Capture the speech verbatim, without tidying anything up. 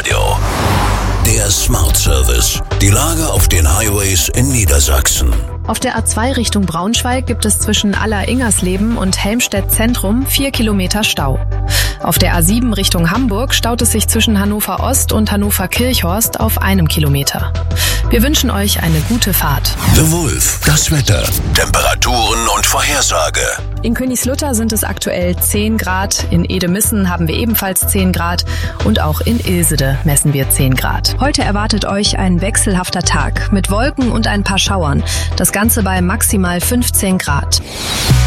Radio. Der Smart Service. Die Lage auf den Highways in Niedersachsen. Auf der A zwei Richtung Braunschweig gibt es zwischen Aller-Ingersleben und Helmstedt Zentrum vier Kilometer Stau. Auf der A sieben Richtung Hamburg staut es sich zwischen Hannover Ost und Hannover Kirchhorst auf einem Kilometer. Wir wünschen euch eine gute Fahrt. The Wolf. Das Wetter. Temperaturen und Vorhersage. In Königslutter sind es aktuell zehn Grad, in Edemissen haben wir ebenfalls zehn Grad und auch in Ilsede messen wir zehn Grad. Heute erwartet euch ein wechselhafter Tag mit Wolken und ein paar Schauern. Das Ganze bei maximal fünfzehn Grad.